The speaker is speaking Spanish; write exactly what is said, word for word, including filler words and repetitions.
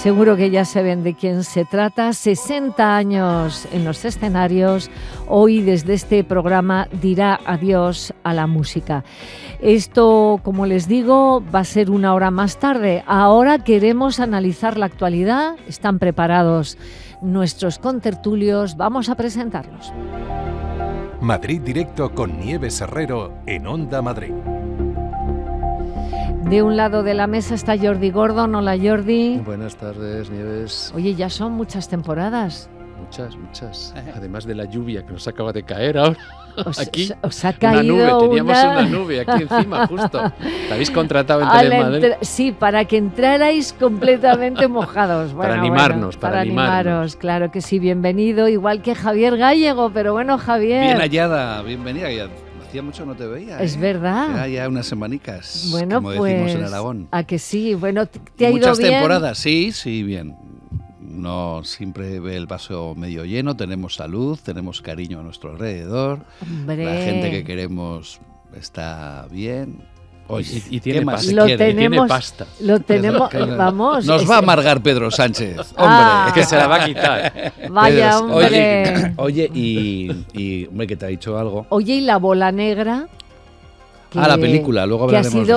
Seguro que ya saben de quién se trata. sesenta años en los escenarios. Hoy desde este programa dirá adiós a la música. Esto, como les digo, va a ser una hora más tarde. Ahora queremos analizar la actualidad. Están preparados nuestros contertulios. Vamos a presentarlos. Madrid Directo con Nieves Herrero en Onda Madrid. De un lado de la mesa está Jordi Gordon. Hola, Jordi. Buenas tardes, Nieves. Oye, ya son muchas temporadas. Muchas, muchas. Además de la lluvia que nos acaba de caer ahora. Os, aquí, os ha caído una nube. Teníamos una... una nube aquí encima, justo. ¿La habéis contratado en Telemadrid? Entra... Sí, para que entrarais completamente mojados. Bueno, para animarnos, bueno, para, para animaros. animarnos. Claro que sí, bienvenido. Igual que Javier Gallego, pero bueno, Javier. Bien hallada, bienvenida. Ya hacía mucho no te veía. Es ¿eh? verdad. Ya, ya unas semanicas, bueno, como pues, decimos en Aragón. ¿A que sí? Bueno, ¿te ha ido Muchas bien? temporadas, sí, sí, bien. Uno siempre ve el vaso medio lleno, tenemos salud, tenemos cariño a nuestro alrededor, Hombre. la gente que queremos está bien. Oye, y, y tiene, ¿qué más pasta, lo quiere? tenemos, tiene pasta. Lo tenemos, vamos. Nos es... va a amargar Pedro Sánchez, hombre. Ah. Es que se la va a quitar. Vaya, Pedro, hombre. Oye, oye y, y, hombre, que te ha dicho algo. Oye, ¿y la bola negra? Ah, la película, luego que ha hablaremos sido